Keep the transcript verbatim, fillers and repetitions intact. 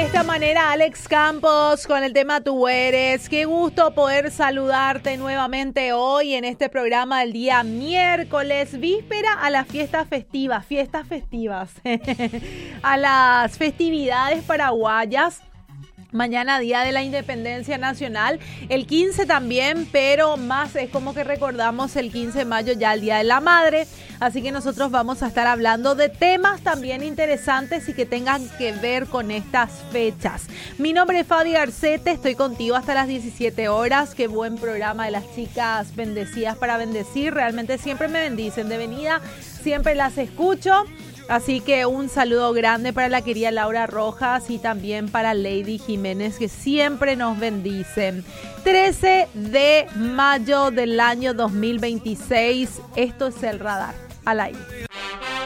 esta manera, Alex Campos con el tema Tú Eres. Qué gusto poder saludarte nuevamente hoy en este programa del día miércoles, víspera a las fiestas festivas, fiestas festivas, a las festividades paraguayas. Mañana, Día de la Independencia Nacional, el quince también, pero más es como que recordamos el quince de mayo ya el Día de la Madre, así que nosotros vamos a estar hablando de temas también interesantes y que tengan que ver con estas fechas. Mi nombre es Fabi Garcete, estoy contigo hasta las diecisiete horas, qué buen programa de las chicas bendecidas para bendecir, realmente siempre me bendicen, de venida siempre las escucho. Así que un saludo grande para la querida Laura Rojas y también para Lady Jiménez, que siempre nos bendicen. trece de mayo del año dos mil veintiséis, esto es El Radar, al aire.